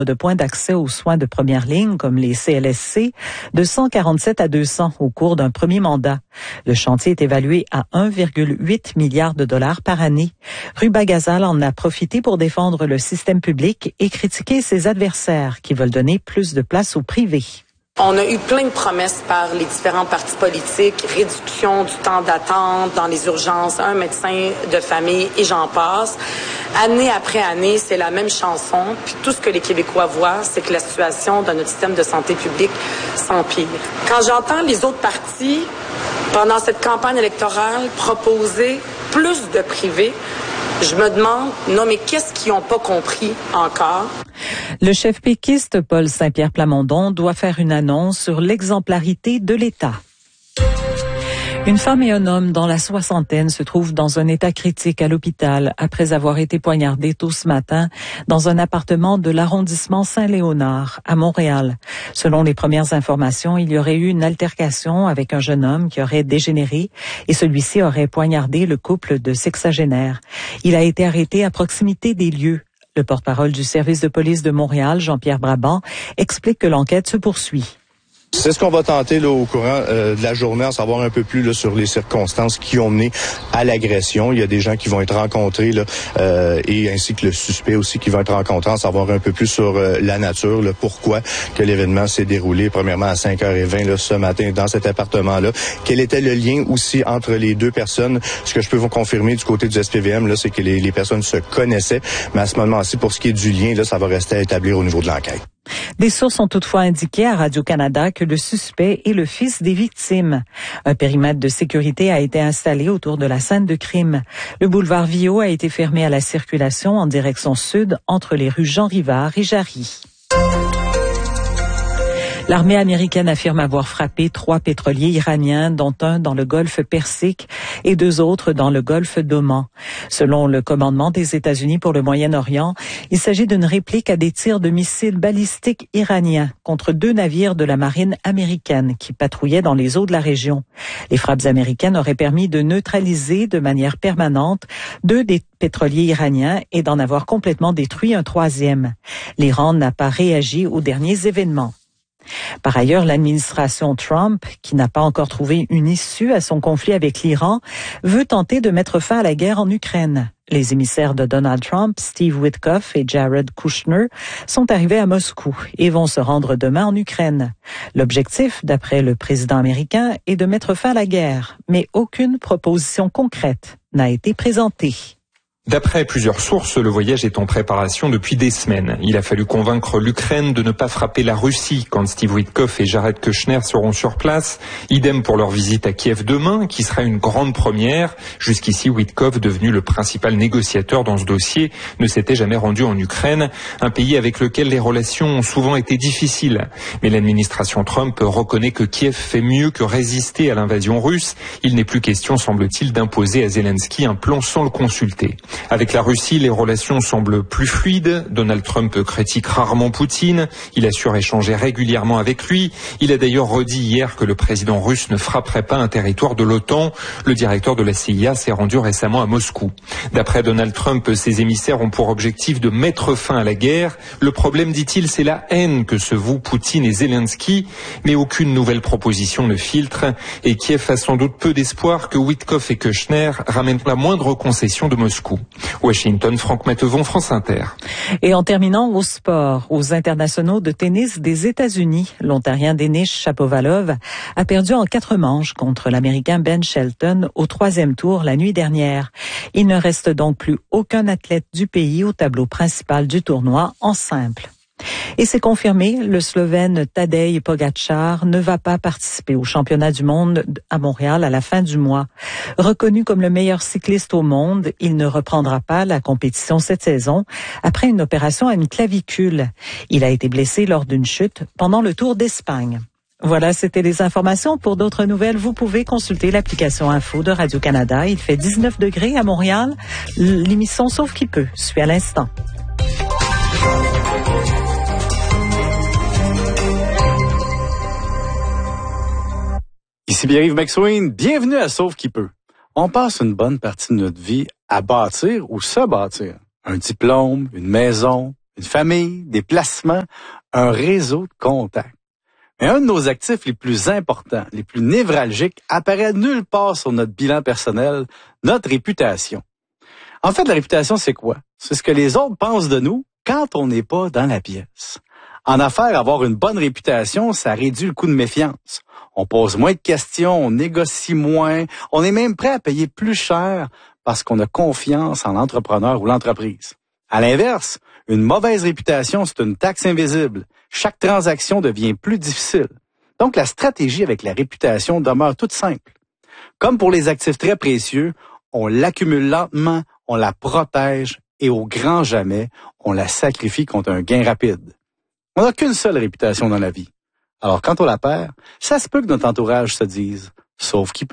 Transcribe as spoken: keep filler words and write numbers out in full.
de points d'accès aux soins de première ligne, comme les C L S C, de cent quarante-sept à deux cents au cours d'un premier mandat. Le chantier est évalué à un virgule huit milliard de dollars par année. Ruba Gazal en a profité pour défendre le système public et critiquer ses adversaires qui veulent donner plus de place au privé. On a eu plein de promesses par les différents partis politiques, réduction du temps d'attente dans les urgences, un médecin de famille et j'en passe. Année après année, c'est la même chanson. Puis tout ce que les Québécois voient, c'est que la situation dans notre système de santé publique s'empire. Quand j'entends les autres partis, pendant cette campagne électorale, proposer plus de privé, je me demande, non mais qu'est-ce qu'ils n'ont pas compris encore? Le chef péquiste Paul Saint-Pierre Plamondon doit faire une annonce sur l'exemplarité de l'État. Une femme et un homme dans la soixantaine se trouvent dans un état critique à l'hôpital après avoir été poignardés tôt ce matin dans un appartement de l'arrondissement Saint-Léonard à Montréal. Selon les premières informations, il y aurait eu une altercation avec un jeune homme qui aurait dégénéré et celui-ci aurait poignardé le couple de sexagénaires. Il a été arrêté à proximité des lieux. Le porte-parole du service de police de Montréal, Jean-Pierre Brabant, explique que l'enquête se poursuit. C'est ce qu'on va tenter là au courant euh, de la journée, en savoir un peu plus là, sur les circonstances qui ont mené à l'agression. Il y a des gens qui vont être rencontrés là, euh, et ainsi que le suspect aussi qui va être rencontré, en savoir un peu plus sur euh, la nature, là, pourquoi que l'événement s'est déroulé premièrement à cinq heures vingt là, ce matin dans cet appartement-là. Quel était le lien aussi entre les deux personnes? Ce que je peux vous confirmer du côté du S P V M, là, c'est que les, les personnes se connaissaient, mais à ce moment-ci, pour ce qui est du lien, là, ça va rester à établir au niveau de l'enquête. Des sources ont toutefois indiqué à Radio-Canada que le suspect est le fils des victimes. Un périmètre de sécurité a été installé autour de la scène de crime. Le boulevard Viau a été fermé à la circulation en direction sud entre les rues Jean-Rivard et Jarry. L'armée américaine affirme avoir frappé trois pétroliers iraniens, dont un dans le golfe Persique et deux autres dans le golfe d'Oman. Selon le commandement des États-Unis pour le Moyen-Orient, il s'agit d'une réplique à des tirs de missiles balistiques iraniens contre deux navires de la marine américaine qui patrouillaient dans les eaux de la région. Les frappes américaines auraient permis de neutraliser de manière permanente deux des pétroliers iraniens et d'en avoir complètement détruit un troisième. L'Iran n'a pas réagi aux derniers événements. Par ailleurs, l'administration Trump, qui n'a pas encore trouvé une issue à son conflit avec l'Iran, veut tenter de mettre fin à la guerre en Ukraine. Les émissaires de Donald Trump, Steve Witkoff et Jared Kushner, sont arrivés à Moscou et vont se rendre demain en Ukraine. L'objectif, d'après le président américain, est de mettre fin à la guerre, mais aucune proposition concrète n'a été présentée. D'après plusieurs sources, le voyage est en préparation depuis des semaines. Il a fallu convaincre l'Ukraine de ne pas frapper la Russie quand Steve Witkoff et Jared Kushner seront sur place. Idem pour leur visite à Kiev demain, qui sera une grande première. Jusqu'ici, Witkoff, devenu le principal négociateur dans ce dossier, ne s'était jamais rendu en Ukraine, un pays avec lequel les relations ont souvent été difficiles. Mais l'administration Trump reconnaît que Kiev fait mieux que résister à l'invasion russe. Il n'est plus question, semble-t-il, d'imposer à Zelensky un plan sans le consulter. Avec la Russie, les relations semblent plus fluides. Donald Trump critique rarement Poutine. Il assure échanger régulièrement avec lui. Il a d'ailleurs redit hier que le président russe ne frapperait pas un territoire de l'OTAN. Le directeur de la C I A s'est rendu récemment à Moscou. D'après Donald Trump, ses émissaires ont pour objectif de mettre fin à la guerre. Le problème, dit-il, c'est la haine que se vouent Poutine et Zelensky. Mais aucune nouvelle proposition ne filtre. Et Kiev a sans doute peu d'espoir que Witkoff et Kushner ramènent la moindre concession de Moscou. Washington, Franck Mattevon, France Inter. Et en terminant au sport, aux internationaux de tennis des États-Unis, l'Ontarien Denis Shapovalov a perdu en quatre manches contre l'Américain Ben Shelton au troisième tour la nuit dernière. Il ne reste donc plus aucun athlète du pays au tableau principal du tournoi en simple. Et c'est confirmé, le Slovène Tadej Pogačar ne va pas participer au championnat du monde à Montréal à la fin du mois. Reconnu comme le meilleur cycliste au monde, il ne reprendra pas la compétition cette saison après une opération à une clavicule. Il a été blessé lors d'une chute pendant le Tour d'Espagne. Voilà, c'était les informations. Pour d'autres nouvelles, vous pouvez consulter l'application Info de Radio-Canada. Il fait dix-neuf degrés à Montréal. L'émission Sauf qui peut suit à l'instant. Ici Pierre-Yves McSween, bienvenue à Sauve qui peut. On passe une bonne partie de notre vie à bâtir ou se bâtir. Un diplôme, une maison, une famille, des placements, un réseau de contacts. Mais un de nos actifs les plus importants, les plus névralgiques, apparaît nulle part sur notre bilan personnel, notre réputation. En fait, la réputation, c'est quoi? C'est ce que les autres pensent de nous quand on n'est pas dans la pièce. En affaires, avoir une bonne réputation, ça réduit le coût de méfiance. On pose moins de questions, on négocie moins, on est même prêt à payer plus cher parce qu'on a confiance en l'entrepreneur ou l'entreprise. À l'inverse, une mauvaise réputation, c'est une taxe invisible. Chaque transaction devient plus difficile. Donc, la stratégie avec la réputation demeure toute simple. Comme pour les actifs très précieux, on l'accumule lentement, on la protège et au grand jamais, on la sacrifie contre un gain rapide. On n'a qu'une seule réputation dans la vie. Alors, quand on la perd, ça se peut que notre entourage se dise « sauf qui peut ».